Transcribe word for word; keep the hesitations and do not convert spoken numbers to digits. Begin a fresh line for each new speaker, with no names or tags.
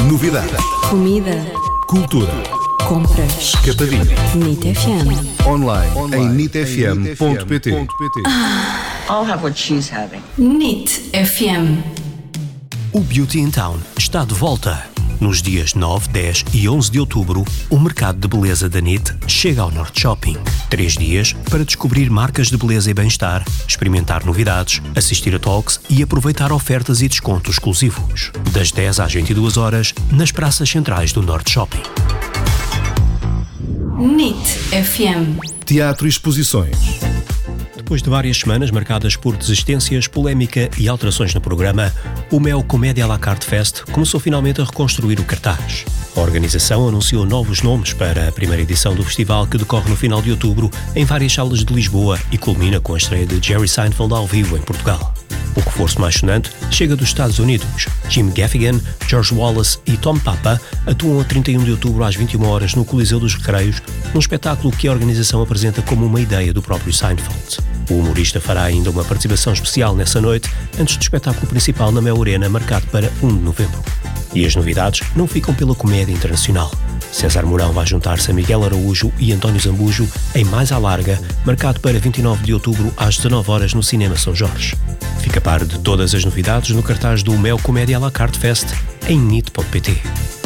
Novidade.
Comida.
Cultura.
Compras.
Capadinho.
NIT F M.
Online, Online. em nit f m ponto p t.
I'll have what she's having.
NIT F M.
O Beauty in Town está de volta. Nos dias nove, dez e onze de outubro, o mercado de beleza da NIT chega ao Norte Shopping. Três dias para descobrir marcas de beleza e bem-estar, experimentar novidades, assistir a talks e aproveitar ofertas e descontos exclusivos. Das dez às vinte e duas horas, nas praças centrais do Norte Shopping.
NIT F M.
Teatro e exposições.
Depois de várias semanas marcadas por desistências, polémica e alterações no programa, o Mel Comédia à la Carte Fest começou finalmente a reconstruir o cartaz. A organização anunciou novos nomes para a primeira edição do festival, que decorre no final de outubro em várias salas de Lisboa e culmina com a estreia de Jerry Seinfeld ao vivo em Portugal. O reforço mais sonante chega dos Estados Unidos. Jim Gaffigan, George Wallace e Tom Papa atuam a trinta e um de outubro às vinte e uma horas no Coliseu dos Recreios, num espetáculo que a organização apresenta como uma ideia do próprio Seinfeld. O humorista fará ainda uma participação especial nessa noite, antes do espetáculo principal na Mel Arena, marcado para um de novembro. E as novidades não ficam pela comédia internacional. César Mourão vai juntar-se a Miguel Araújo e António Zambujo em Mais à Larga, marcado para vinte e nove de outubro às dezanove horas no Cinema São Jorge. Fica a par de todas as novidades no cartaz do Mel Comédia à la Carte Fest em nit ponto p t.